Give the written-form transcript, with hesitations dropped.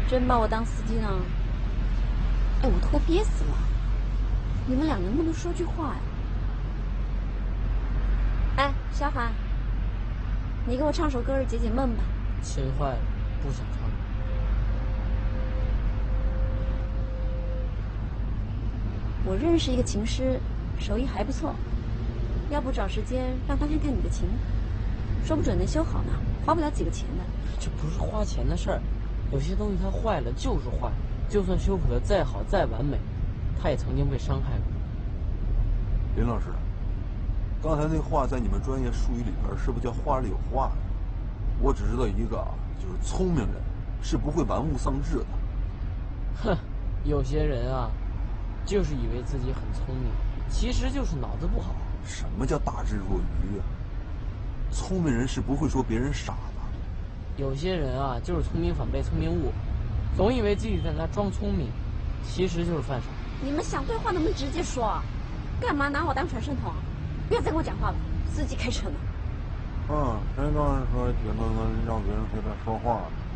真把我当司机呢？哎，我都憋死了！你们俩能不能说句话呀？哎，小海，你给我唱首歌解解闷吧。 琴坏了，不想唱。 我认识一个琴师，手艺还不错，要不找时间让他看看你的琴，说不准能修好呢，花不了几个钱的。 这不是花钱的事儿，有些东西它坏了就是坏，就算修复的再好再完美，它也曾经被伤害过。 林老师，刚才那话在你们专业术语里边是不是叫话里有话呀？我只知道一个啊，就是聪明人是不会玩物丧志的。 哼，有些人啊，就是以为自己很聪明，其实就是脑子不好。 什么叫大智若愚啊？聪明人是不会说别人傻的。 有些人啊，就是聪明反被聪明误，总以为自己在那装聪明，其实就是犯傻。 你们想对话能不能直接说啊？干嘛拿我当传声筒啊？不要再跟我讲话了，司机开车呢。 谁刚才说铁能让别人随便说话？